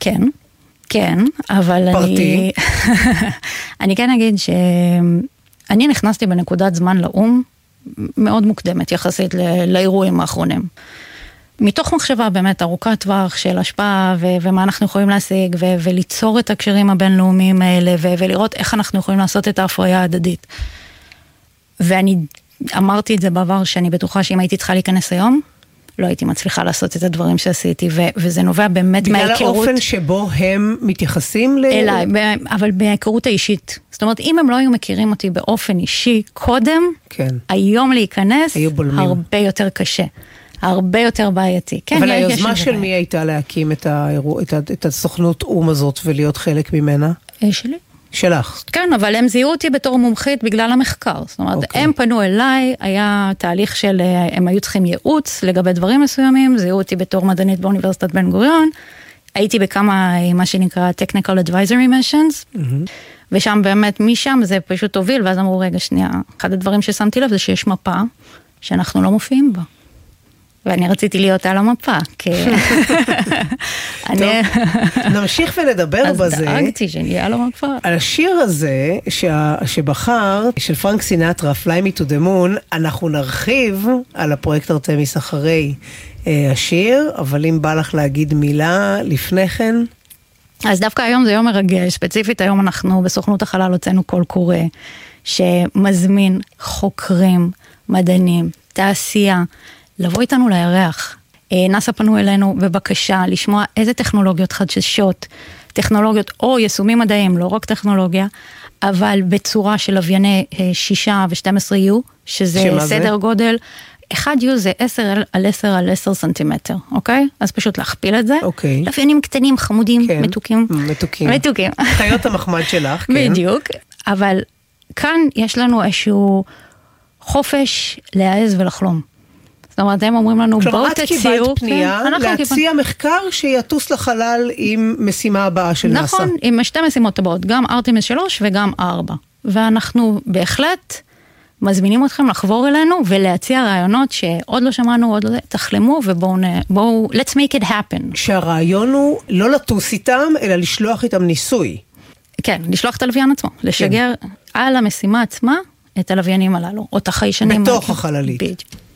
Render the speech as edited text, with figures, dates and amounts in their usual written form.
כן, כן, אבל פרטי. אני כן אגיד שאני נכנסתי בנקודת זמן לאום מאוד מוקדמת יחסית לאירועים האחרונים. מתוך מחשבה באמת ארוכת טווח של השפעה ומה אנחנו יכולים להשיג וליצור את הקשרים הבינלאומיים האלה ולראות איך אנחנו יכולים לעשות את ההפריה ההדדית. ואני אמרתי את זה בעבר שאני בטוחה שאם הייתי צריכה להיכנס היום, לא הייתי מצליחה לעשות את הדברים שעשיתי, וזה נובע באמת מההיכרות. בגלל האופן שבו הם מתייחסים אליי, אבל בהיכרות האישית. זאת אומרת, אם הם לא היו מכירים אותי באופן אישי קודם, כן. היום להיכנס הרבה יותר קשה. הרבה יותר בעייתי. אבל היוזמה של מי הייתה להקים את הסוכנות אום הזאת ולהיות חלק ממנה? שלי. שלך. כן, אבל הם זיהו אותי בתור מומחית בגלל המחקר. זאת אומרת, הם פנו אליי, היה תהליך של, הם היו צריכים ייעוץ לגבי דברים מסוימים, זיהו אותי בתור מדענית באוניברסיטת בן גוריון, הייתי בכמה, מה שנקרא, technical advisory missions, ושם באמת, משם זה פשוט הוביל, ואז אמרו, רגע, שנייה, אחד הדברים ששמתי לב זה שיש מפה, שאנחנו לא מופיעים בה. ואני רציתי להיות על המפה, כי... נמשיך ונדבר בזה. אז דאגתי שנהיה על המפה. על השיר הזה שבחר, של פרנק סינטרה, Fly Me to the Moon, אנחנו נרחיב על הפרויקט ארטמיס אחרי השיר, אבל אם בא לך להגיד מילה לפני כן... אז דווקא היום זה יום מרגש, ספציפית היום אנחנו בסוכנות החלל הוצאנו קול קורא, שמזמין חוקרים, מדענים, תעשייה, לבוא איתנו לירח. נאס"א פנו אלינו בבקשה לשמוע איזה טכנולוגיות חדשות, טכנולוגיות או יישומים מדעיים, לא רק טכנולוגיה, אבל בצורה של לווייני 6 ו-12U, שזה סדר גודל, 1U זה 10 על 10 על 10 סנטימטר, אוקיי? אז פשוט להכפיל את זה. אוקיי. לוויינים קטנים, חמודים, מתוקים. מתוקים. חיות המחמד שלך, כן. בדיוק. אבל כאן יש לנו איזשהו חופש להעז ולחלום. זאת אומרת, הם אומרים לנו, בואו תציעו. כלומר, את קיבלת פנייה להציע מחקר שיטוס לחלל עם משימה הבאה של נאס"א. נכון, עם 2 משימות הבאות, גם ארטמיס 3 וגם 4. ואנחנו בהחלט מזמינים אתכם לחבור אלינו ולהציע רעיונות שעוד לא שמענו, עוד לא תחלמו, ובואו, let's make it happen. שהרעיון הוא לא לטוס איתם, אלא לשלוח איתם ניסוי. כן, לשלוח את הלוויין עצמו, לשגר על המשימה עצמה את הלוויינים הללו, או את החיישנים. בתוך החללית.